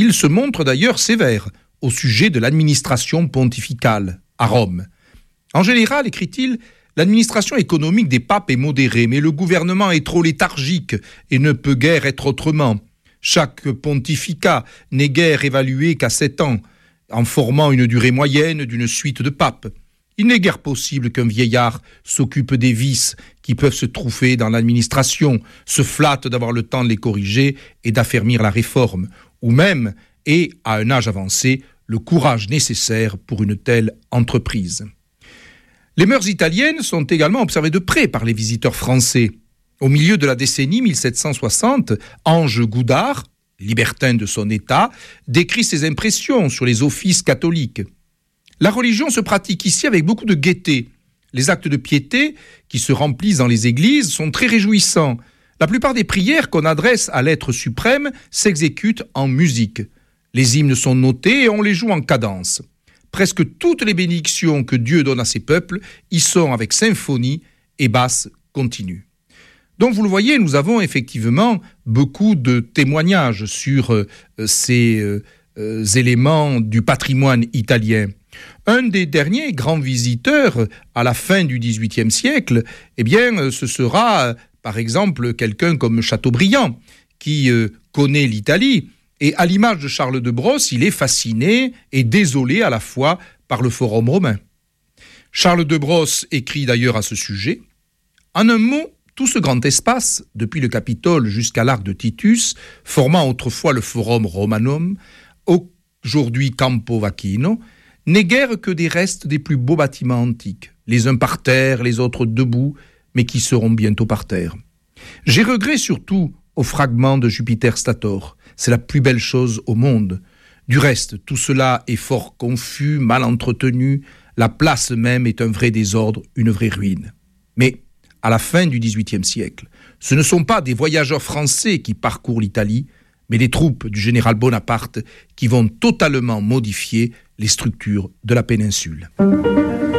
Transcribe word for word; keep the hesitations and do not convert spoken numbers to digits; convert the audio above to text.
Il se montre d'ailleurs sévère au sujet de l'administration pontificale à Rome. En général, écrit-il, l'administration économique des papes est modérée, mais le gouvernement est trop léthargique et ne peut guère être autrement. Chaque pontificat n'est guère évalué qu'à sept ans, en formant une durée moyenne d'une suite de papes. Il n'est guère possible qu'un vieillard s'occupe des vices qui peuvent se trouver dans l'administration, se flatte d'avoir le temps de les corriger et d'affermir la réforme, ou même, et à un âge avancé, le courage nécessaire pour une telle entreprise. Les mœurs italiennes sont également observées de près par les visiteurs français. Au milieu de la décennie mille sept cent soixante, Ange Goudard, libertin de son état, décrit ses impressions sur les offices catholiques. La religion se pratique ici avec beaucoup de gaieté. Les actes de piété qui se remplissent dans les églises sont très réjouissants. La plupart des prières qu'on adresse à l'être suprême s'exécutent en musique. Les hymnes sont notés et on les joue en cadence. Presque toutes les bénédictions que Dieu donne à ses peuples y sont avec symphonie et basse continue. Donc vous le voyez, nous avons effectivement beaucoup de témoignages sur euh, ces euh, éléments du patrimoine italien. Un des derniers grands visiteurs à la fin du dix-huitième siècle, eh bien, ce sera par exemple quelqu'un comme Chateaubriand qui euh, connaît l'Italie. Et à l'image de Charles de Brosse, il est fasciné et désolé à la fois par le Forum romain. Charles de Brosse écrit d'ailleurs à ce sujet « En un mot, tout ce grand espace, depuis le Capitole jusqu'à l'arc de Titus, formant autrefois le Forum Romanum, aujourd'hui Campo Vaccino, n'est guère que des restes des plus beaux bâtiments antiques, les uns par terre, les autres debout, mais qui seront bientôt par terre. J'ai regret surtout au fragment de Jupiter Stator. C'est la plus belle chose au monde. Du reste, tout cela est fort confus, mal entretenu. La place même est un vrai désordre, une vraie ruine. Mais, à la fin du dix-huitième siècle, ce ne sont pas des voyageurs français qui parcourent l'Italie, mais les troupes du général Bonaparte qui vont totalement modifier les structures de la péninsule.